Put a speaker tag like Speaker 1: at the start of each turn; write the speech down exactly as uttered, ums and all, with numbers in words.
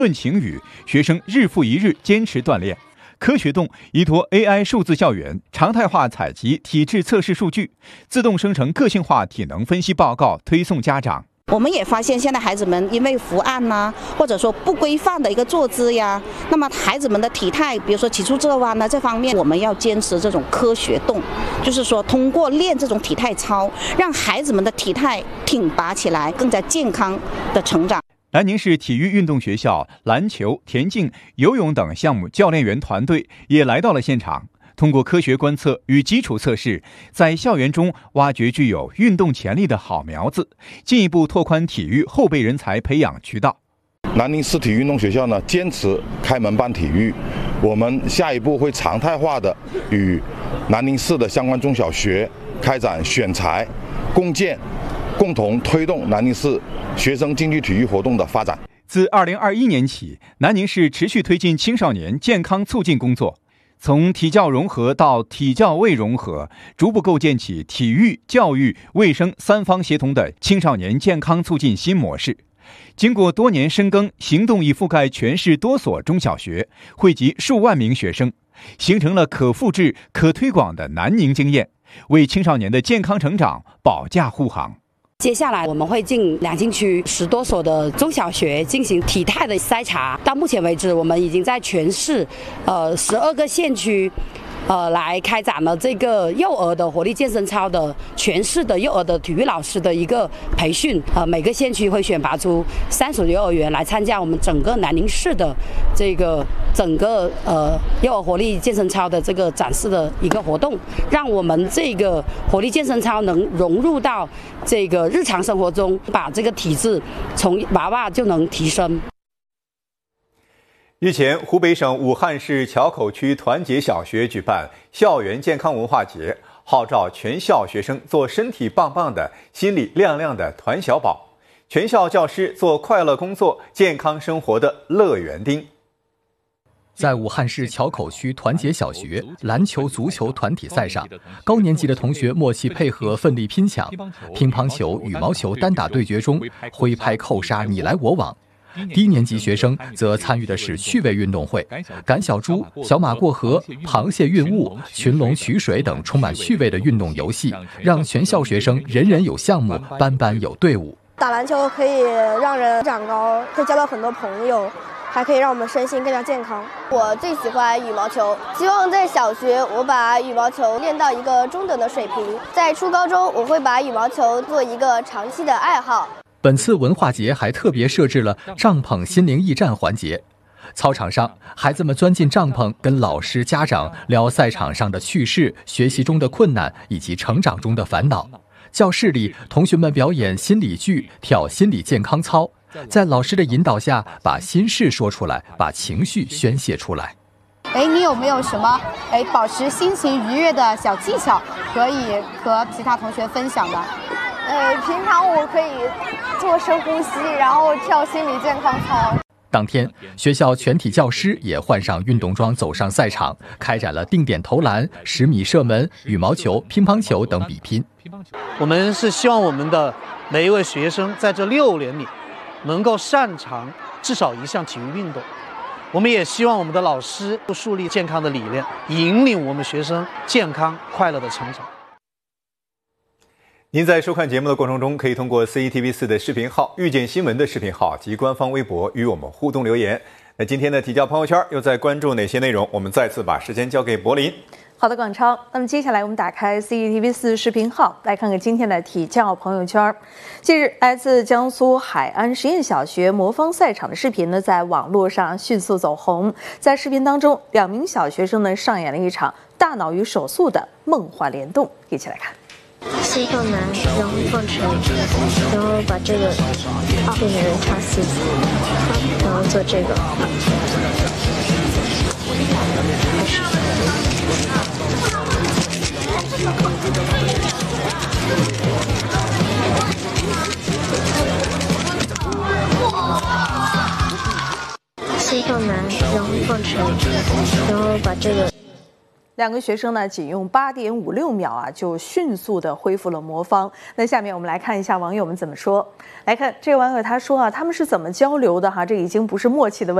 Speaker 1: 论晴雨，学生日复一日坚持锻炼。科学洞依托 A I 数字校园，常态化采集体质测试数据，自动生成个性化体能分析报告，推送家长。
Speaker 2: 我们也发现，现在孩子们因为伏案呐、啊，或者说不规范的一个坐姿呀，那么孩子们的体态，比如说脊柱侧弯呢，这方面我们要坚持这种科学动，就是说通过练这种体态操，让孩子们的体态挺拔起来，更加健康的成长。
Speaker 1: 南宁市体育运动学校篮球、田径、游泳等项目教练员团队也来到了现场，通过科学观测与基础测试，在校园中挖掘具有运动潜力的好苗子，进一步拓宽体育后备人才培养渠道。
Speaker 3: 南宁市体育运动学校呢，坚持开门办体育，我们下一步会常态化的与南宁市的相关中小学开展选材、共建，共同推动南宁市学生竞技体育活动的发展。
Speaker 1: 自二零二一年起，南宁市持续推进青少年健康促进工作，从体教融合到体教卫融合，逐步构建起体育、教育、卫生三方协同的青少年健康促进新模式。经过多年深耕，行动已覆盖全市多所中小学，惠及数万名学生，形成了可复制、可推广的南宁经验，为青少年的健康成长保驾护航。
Speaker 4: 接下来我们会进两津区十多所的中小学进行体态的筛查。到目前为止，我们已经在全市呃十二个县区呃来开展了这个幼儿的活力健身操的全市的幼儿的体育老师的一个培训。呃每个县区会选拔出三所幼儿园来参加我们整个南宁市的这个整个呃幼儿活力健身操的这个展示的一个活动，让我们这个活力健身操能融入到这个日常生活中，把这个体质从娃娃就能提升。
Speaker 1: 日前，湖北省武汉市硚口区团结小学举办校园健康文化节，号召全校学生做身体棒棒的、心里亮亮的团小宝，全校教师做快乐工作、健康生活的乐园丁。
Speaker 5: 在武汉市硚口区团结小学篮球、足球团体赛上，高年级的同学默契配合，奋力拼抢；乒乓球、羽毛球单打对决中，挥拍扣杀，你来我往。低年级学生则参与的是趣味运动会，赶小猪、小马过河、螃蟹运物、群龙取水等充满趣味的运动游戏，让全校学生人人有项目，班班有队伍。
Speaker 6: 打篮球可以让人长高，可以交到很多朋友，还可以让我们身心更加健康。
Speaker 7: 我最喜欢羽毛球，希望在小学我把羽毛球练到一个中等的水平，在初高中我会把羽毛球做一个长期的爱好。
Speaker 5: 本次文化节还特别设置了帐篷心灵驿站环节，操场上孩子们钻进帐篷，跟老师、家长聊赛场上的趣事、学习中的困难以及成长中的烦恼。教室里，同学们表演心理剧，跳心理健康操，在老师的引导下，把心事说出来，把情绪宣泄出来。
Speaker 8: 哎，你有没有什么哎保持心情愉悦的小技巧可以和其他同学分享的？
Speaker 7: 呃，平常我可以做深呼吸，然后跳心理健康操。
Speaker 5: 当天，学校全体教师也换上运动装走上赛场，开展了定点投篮、十米射门、羽毛球、乒乓球等比拼。
Speaker 9: 我们是希望我们的每一位学生在这六年里能够擅长至少一项体育运动。我们也希望我们的老师树立健康的理念，引领我们学生健康快乐的成长。
Speaker 1: 您在收看节目的过程中，可以通过 C C T V 四 的视频号、遇见新闻的视频号及官方微博与我们互动留言。那今天的体教朋友圈又在关注哪些内容？我们再次把时间交给柏林。
Speaker 10: 好的，广超。那么接下来我们打开 C C T V 四 视频号，来看看今天的体教朋友圈。近日，来自江苏海安实验小学魔方赛场的视频呢，在网络上迅速走红。在视频当中，两名小学生呢上演了一场大脑与手速的梦幻联动，一起来看。
Speaker 11: 吸放南，然后放沉，然后把这个变成叉 C， 然后做这个。吸放南，然后放沉，然后把这个
Speaker 10: 两个学生呢，仅用八点五六秒啊，就迅速的恢复了魔方。那下面我们来看一下网友们怎么说。来看这个网友他说啊，他们是怎么交流的哈？这已经不是默契的问题。